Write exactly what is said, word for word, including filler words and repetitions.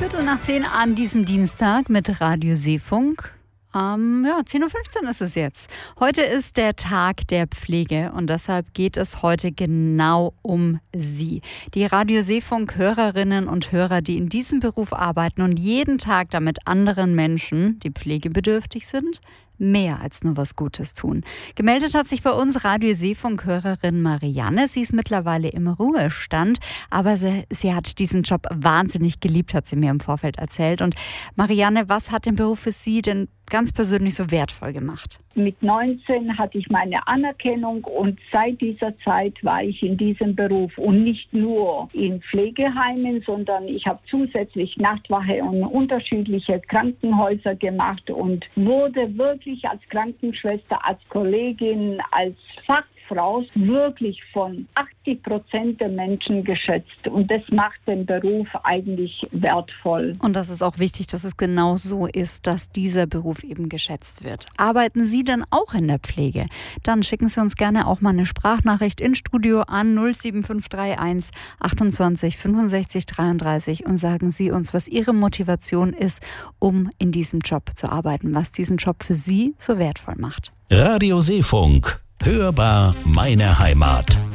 Viertel nach zehn an diesem Dienstag mit Radio Seefunk. Ähm, ja, zehn Uhr fünfzehn ist es jetzt. Heute ist der Tag der Pflege und deshalb geht es heute genau um Sie. Die Radio Seefunk-Hörerinnen und Hörer, die in diesem Beruf arbeiten und jeden Tag damit anderen Menschen, die pflegebedürftig sind, mehr als nur was Gutes tun. Gemeldet hat sich bei uns Radio Seefunk-Hörerin Marianne. Sie ist mittlerweile im Ruhestand, aber sie, sie hat diesen Job wahnsinnig geliebt, hat sie mir im Vorfeld erzählt. Und Marianne, was hat den Beruf für Sie denn ganz persönlich so wertvoll gemacht? Mit neunzehn hatte ich meine Anerkennung und seit dieser Zeit war ich in diesem Beruf und nicht nur in Pflegeheimen, sondern ich habe zusätzlich Nachtwache und unterschiedliche Krankenhäuser gemacht und wurde wirklich als Krankenschwester, als Kollegin, als Fachfrau wirklich von achtzig Prozent der Menschen geschätzt. Und das macht den Beruf eigentlich wertvoll. Und das ist auch wichtig, dass es genau so ist, dass dieser Beruf eben geschätzt wird. Arbeiten Sie denn auch in der Pflege? Dann schicken Sie uns gerne auch mal eine Sprachnachricht ins Studio an null sieben fünf drei eins achtundzwanzig fünfundsechzig dreiunddreißig und sagen Sie uns, was Ihre Motivation ist, um in diesem Job zu arbeiten, was diesen Job für Sie so wertvoll macht. Radio Seefunk. Hörbar meine Heimat.